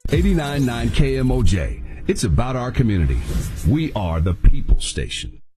89.9 KMOJ. It's about our community. We are the People Station.